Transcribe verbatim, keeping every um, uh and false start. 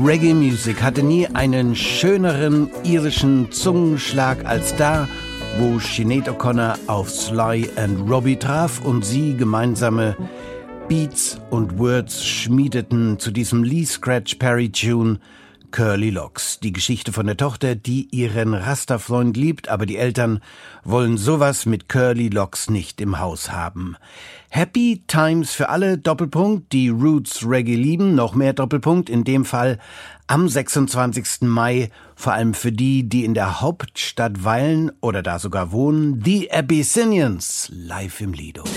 Reggae Music hatte nie einen schöneren irischen Zungenschlag als da, wo Sinead O'Connor auf Sly and Robbie traf und sie gemeinsame Beats und Words schmiedeten zu diesem Lee Scratch Perry Tune Curly Locks. Die Geschichte von der Tochter, die ihren Rasta-Freund liebt, aber die Eltern wollen sowas mit Curly Locks nicht im Haus haben. Happy Times für alle, Doppelpunkt, die Roots Reggae lieben, noch mehr Doppelpunkt, in dem Fall am sechsundzwanzigsten Mai, vor allem für die, die in der Hauptstadt weilen oder da sogar wohnen, die Abyssinians, live im Lido.